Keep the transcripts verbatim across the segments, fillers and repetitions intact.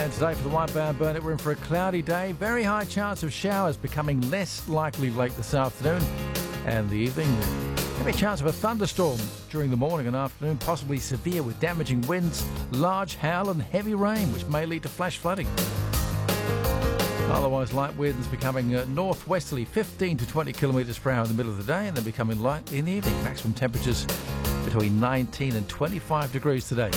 And today for the Whitebound Burnett, we're in for a cloudy day. Very high chance of showers, becoming less likely late this afternoon and the evening. Maybe a chance of a thunderstorm during the morning and afternoon, possibly severe with damaging winds, large hail and heavy rain, which may lead to flash flooding. Otherwise, light winds becoming uh, northwesterly, fifteen to twenty kilometres per hour in the middle of the day, and then becoming light in the evening. Maximum temperatures between nineteen and twenty-five degrees today.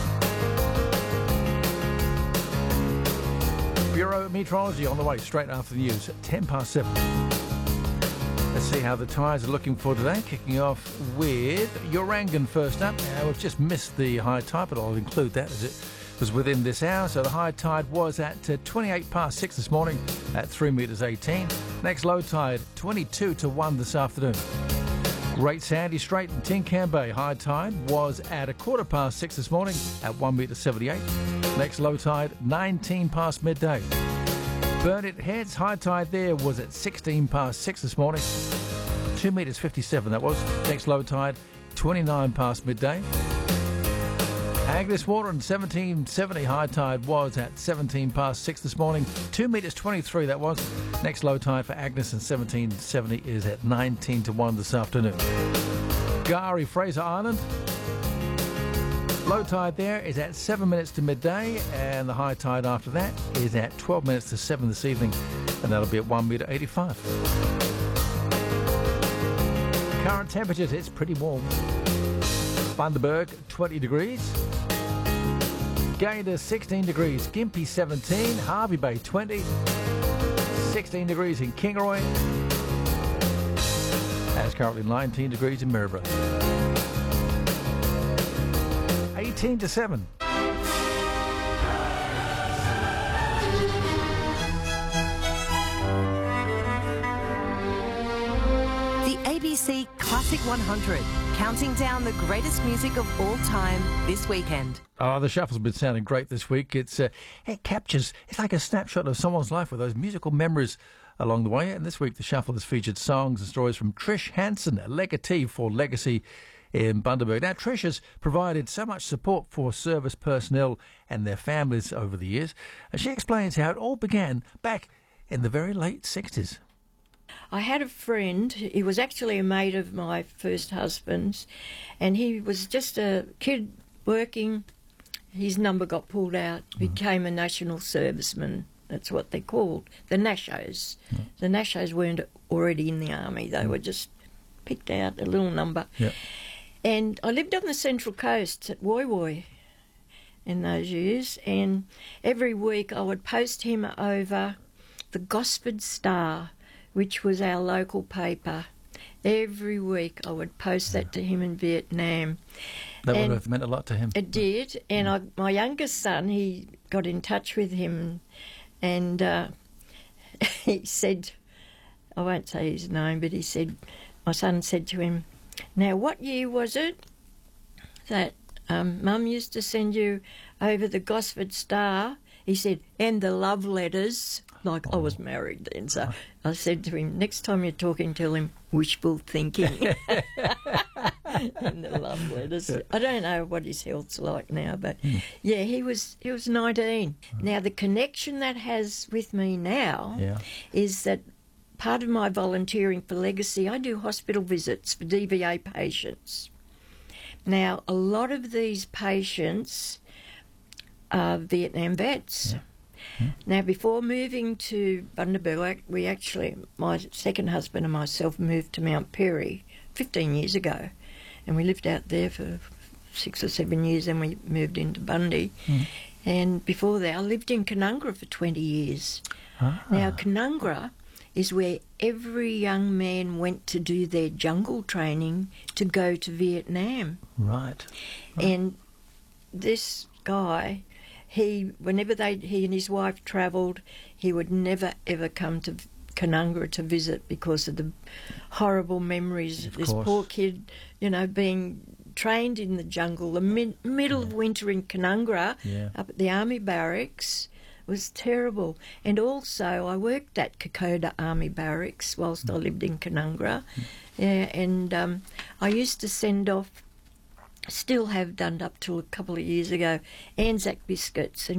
Bureau Meteorology on the way straight after the news at ten past seven. Let's see how the tyres are looking for today. Kicking off with Urangan first up. Uh, we've just missed the high tide, but I'll include that as it was within this hour. So the high tide was at uh, twenty-eight past six this morning at three metres eighteen. Next low tide, twenty-two to one this afternoon. Great Sandy Strait in Tincan Bay. High tide was at a quarter past six this morning at one metre seventy-eight. Next low tide, nineteen past midday. Burnett Heads, high tide there was at sixteen past six this morning. two metres fifty-seven that was. Next low tide, twenty-nine past midday. Agnes Water and seventeen seventy high tide was at seventeen past six this morning. two metres twenty-three that was. Next low tide for Agnes and seventeen seventy is at nineteen to one this afternoon. Gari, Fraser Island. Low tide there is at seven minutes to midday, and the high tide after that is at twelve minutes to seven this evening, and that'll be at one metre eighty-five. Current temperatures, it's pretty warm. Bundaberg, twenty degrees. Gayndah, sixteen degrees. Gympie, seventeen. Hervey Bay, twenty. sixteen degrees in Kingaroy. And it's currently nineteen degrees in Maryborough. eighteen to seven. The A B C Classic one hundred, counting down the greatest music of all time this weekend. Oh, the shuffle's been sounding great this week. It's uh, it captures, it's like a snapshot of someone's life with those musical memories along the way. And this week the shuffle has featured songs and stories from Trish Hanson, a legatee for Legacy in Bundaberg. Now, Trish has provided so much support for service personnel and their families over the years. And she explains how it all began back in the very late sixties. I had a friend, he was actually a mate of my first husband's, and he was just a kid working. His number got pulled out, became a national serviceman. That's what they're called, the Nashos. Mm. The Nashos weren't already in the army, they mm. were just picked out, a little number. Yep. And I lived on the Central Coast at Woy Woy in those years, and every week I would post him over the Gosford Star, which was our local paper. Every week I would post that to him in Vietnam. That and would have meant a lot to him. It did, and I, my youngest son, he got in touch with him, and uh, he said, I won't say his name, but he said, my son said to him, "Now, what year was it that um, Mum used to send you over the Gosford Star?" He said, "And the love letters." Like, oh. I was married then, so I said to him, next time you're talking, tell him wishful thinking. And the love letters. I don't know what his health's like now, but mm. yeah, he was he was nineteen. Mm. Now, the connection that has with me now yeah. is that part of my volunteering for Legacy, I do hospital visits for D V A patients. Now, a lot of these patients are Vietnam vets. Yeah. Yeah. Now, before moving to Bundaberg, we actually, my second husband and myself moved to Mount Perry fifteen years ago, and we lived out there for six or seven years, and we moved into Bundy. Mm. And before that, I lived in Canungra for twenty years. Ah. Now, Canungra is where every young man went to do their jungle training to go to Vietnam. Right. right. And this guy, he, whenever they, he and his wife travelled, he would never ever come to Canungra to visit because of the horrible memories of this course. poor kid, you know, being trained in the jungle, the mid, middle yeah. of winter in Canungra, yeah. up at the army barracks. Was terrible. And also I worked at Kokoda Army Barracks whilst mm. I lived in Canungra. Mm. Yeah, and um, I used to send off, still have done up till a couple of years ago, Anzac biscuits and